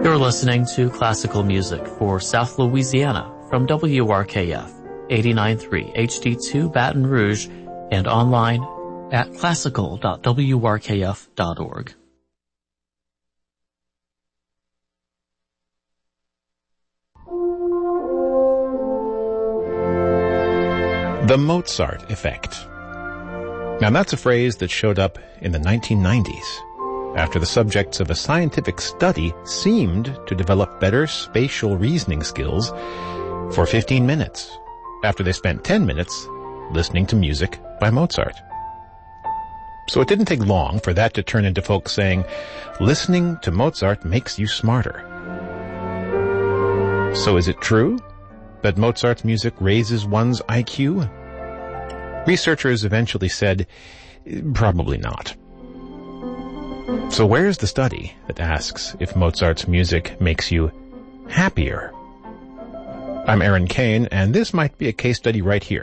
You're listening to classical music for South Louisiana from WRKF 89.3 HD2 Baton Rouge and online at classical.wrkf.org. The Mozart effect. Now that's a phrase that showed up in the 1990s after the subjects of a scientific study seemed to develop better spatial reasoning skills for 15 minutes after they spent 10 minutes listening to music by Mozart. So it didn't take long for that to turn into folks saying, listening to Mozart makes you smarter. So is it true that Mozart's music raises one's IQ? Researchers eventually said, probably not. So where's the study that asks if Mozart's music makes you happier? I'm Aaron Kane, and this might be a case study right here.